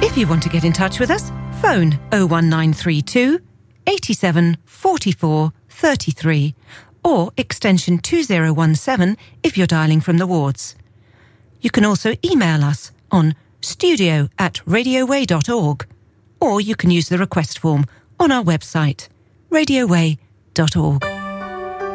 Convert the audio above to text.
If you want to get in touch with us, phone 01932 87 44 33 or extension 2017 if you're dialling from the wards. You can also email us on studio@radioway.org, or you can use the request form on our website, radioway.org.